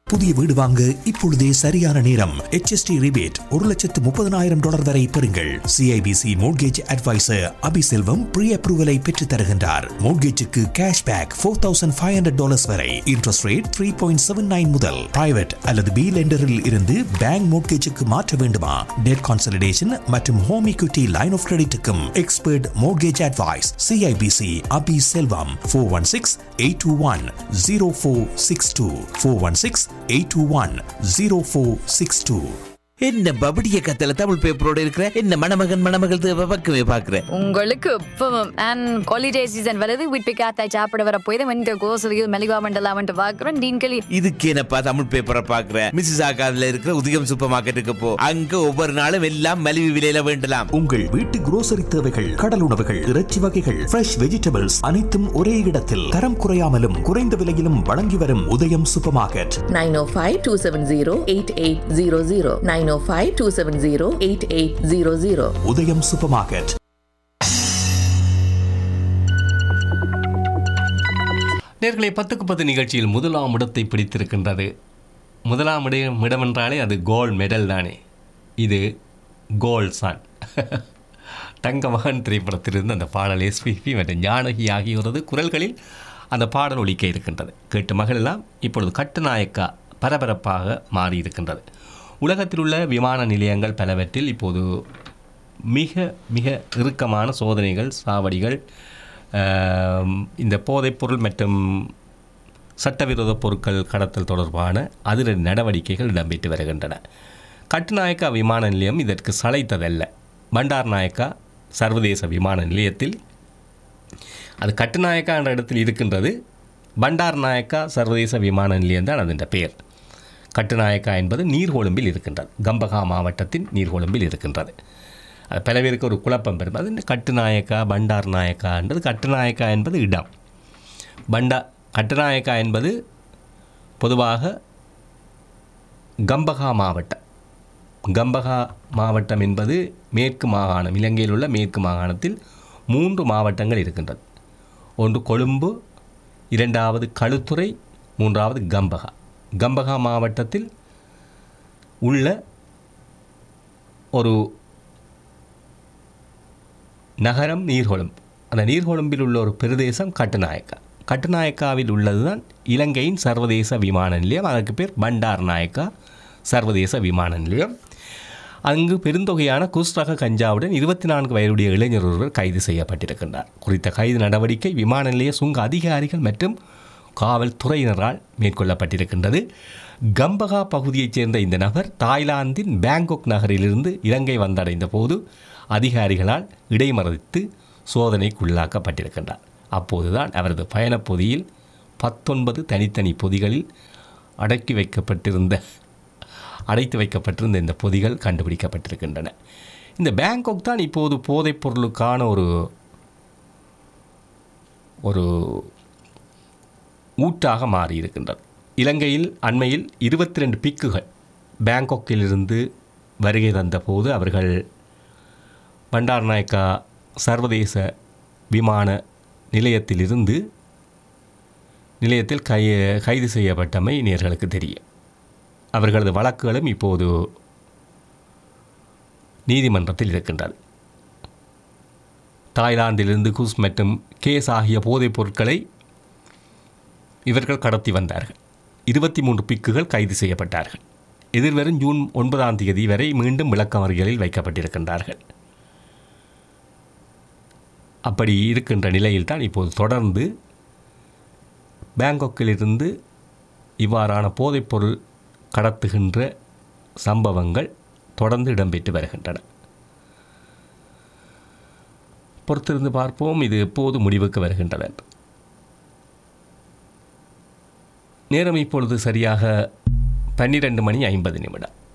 புதிய வீடு வாங்க இப்பொழுதே சரியான நேரம். HST ரிபேட் $130,000 வரை பெறுங்கள். CIBC mortgage advisor Abiselvam pre அப்ரூவலை பெற்றுத் தருகின்றார். மோட்கேஜுக்கு கேஷ்பேக் $4,500 வரை. இன்ட்ரெஸ்ட் ரேட் 3.79 முதல். பிரைவேட் அல்லது பி லெண்டரில் இருந்து பேங்க் மோட்கேஜுக்கு மாற்ற வேண்டுமா? டெட் கான்சலிடேஷன் மற்றும் home equity line of கிரெடிட்டுக்கும் expert mortgage advice. CIBC Abiselvam 416-821-0462 416-821-0462. என்ன பபடிய கத்தல தமிழ் பேப்பரோட இருக்கிற என்ன மணமகள் தேவை பக்கமே பாக்குறேன். உங்களுக்கு இப்பவும் அண்ட் ஹாலிடே சீசன் வருது. வீட்டு காத்தாய் சாப்பிட வர போய் தான் இந்த கோசலியில் மெலிவா மண்டலாமன்ட்டு பாக்குறேன். டீன்களி இதுக்கு என்னப்பா தமிழ் பேப்பரை பாக்குறேன். மிஸ்ஸஸ் ஆகாதுல இருக்கிற உதயம் சூப்பர் மார்க்கெட்டுக்கு போ. அங்க ஒவ்வொரு நாளும் எல்லாம் மலிவு விலையில வேண்டலாம். உங்கள் வீட்டு grocery தேவைகள், கடல் உணவுகள், இறைச்சி வகைகள், ஃப்ரெஷ் வெஜிடபிள்ஸ் அனைத்தும் ஒரே இடத்தில் தரம் குறையாமலும் குறைந்த விலையிலும் வழங்கி வரும் உதயம் சூப்பர் மார்க்கெட். 905-270-8800 905-270-8800 உதயம் சூப்பர் மார்க்கெட். நேர்களை 10க்கு 10 நிகழ்ச்சியில் முதலாம் இடத்தை பிடித்திருக்கின்றது. முதலாம் இடம் என்றாலே அது கோல்ட் மெடல் தானே. இது கோல்ட் சன் தங்க மகன் திரைப்படத்திலிருந்து அந்த பாடல் எஸ்பிபி மற்றும் ஞானகி ஆகியோரது குரல்களில் அந்த பாடல் ஒலிக்க இருக்கின்றது. கேட்டு மகளெல்லாம் இப்பொழுது கட்டுநாயக்கா பரபரப்பாக மாறியிருக்கின்றது. உலகத்தில் உள்ள விமான நிலையங்கள் பலவற்றில் இப்போது மிக மிக இறுக்கமான சோதனைகள், சாவடிகள், இந்த போதைப்பொருள் மற்றும் சட்டவிரோத பொருட்கள் கடத்தல் தொடர்பான அதிரடி நடவடிக்கைகள் இடம்பெற்று வருகின்றன. கட்டுநாயக்கா விமான நிலையம் இதற்கு சளைத்ததல்ல. பண்டார் நாயக்கா சர்வதேச விமான நிலையத்தில் அது கட்டுநாயக்கா என்ற இடத்தில் இருக்கின்றது. பண்டார் நாயக்கா சர்வதேச விமான நிலையம் தான் அதன் பெயர். கட்டுநாயக்கா என்பது நீர்கொழும்பில் இருக்கின்றது. கம்பகா மாவட்டத்தின் நீர்கொழும்பில் இருக்கின்றது. அது பல பேருக்கு ஒரு குழப்பம் பெறும். அது கட்டுநாயக்கா பண்டார் நாயக்கா என்பது, கட்டுநாயக்கா என்பது இடம், கட்டுநாயக்கா என்பது பொதுவாக கம்பகா மாவட்டம். கம்பகா மாவட்டம் என்பது மேற்கு மாகாணம், இலங்கையில் உள்ள மேற்கு மாகாணத்தில் 3 மாவட்டங்கள் இருக்கின்றது. ஒன்று கொழும்பு, 2வது களுத்துறை, 3வது கம்பகா. கம்பகா மாவட்டத்தில் உள்ள ஒரு நகரம் நீர்கொழும்பு. அந்த நீர்கொழும்பில் உள்ள ஒரு பிரதேசம் கட்டுநாயக்கா. கட்டுநாயக்காவில் உள்ளதுதான் இலங்கையின் சர்வதேச விமான நிலையம். அதற்கு பேர் பண்டார் நாயக்கா சர்வதேச விமான நிலையம். அங்கு பெருந்தொகையான குஸ்ரக கஞ்சாவுடன் 24 வயதுடைய இளைஞர் ஒருவர் கைது செய்யப்பட்டிருக்கின்றார். குறித்த கைது நடவடிக்கை விமான நிலைய சுங்க அதிகாரிகள் மற்றும் காவல்துறையினரால் மேற்கொள்ளப்பட்டிருக்கின்றது. கம்பகா பகுதியைச் சேர்ந்த இந்த நபர் தாய்லாந்தின் பேங்காக் நகரிலிருந்து இலங்கை வந்தடைந்த போது அதிகாரிகளால் இடைமறித்து சோதனைக்குள்ளாக்கப்பட்டிருக்கின்றார். அப்போதுதான் அவரது பயணப்பொதியில் 19 தனித்தனி பொதிகளில் அடைத்து வைக்கப்பட்டிருந்த இந்த பொதிகள் கண்டுபிடிக்கப்பட்டிருக்கின்றன. இந்த பேங்காக் தான் இப்போது போதைப் பொருளுக்கான ஒரு ஊட்டாக மாறியிருக்கின்றது. இலங்கையில் அண்மையில் 22 பிக்குகள் பேங்காக்கிலிருந்து வருகை தந்தபோது அவர்கள் பண்டார் நாயக்கா சர்வதேச விமான நிலையத்தில் கைது செய்யப்பட்டமை நேர்களுக்கு தெரியும். அவர்களது வழக்குகளும் இப்போது நீதிமன்றத்தில் இருக்கின்றது. தாய்லாந்திலிருந்து குஸ் மற்றும் கேஸ் ஆகிய போதைப் பொருட்களை இவர்கள் கடத்தி வந்தார்கள். 23 பிக்குகள் கைது செய்யப்பட்டார்கள். எதிர்வரும் ஜூன் 9ஆம் தேதி வரை மீண்டும் விளக்கமறியலில் வைக்கப்பட்டிருக்கின்றார்கள். அப்படி இருக்கின்ற நிலையில்தான் இப்போது தொடர்ந்து பேங்காக்கிலிருந்து இவ்வாறான போதைப்பொருள் கடத்துகின்ற சம்பவங்கள் தொடர்ந்து இடம்பெற்று வருகின்றன. பொறுத்திருந்து பார்ப்போம் இது எப்போது முடிவுக்கு வருகின்றன. நேரம் இப்பொழுது சரியாக 12:50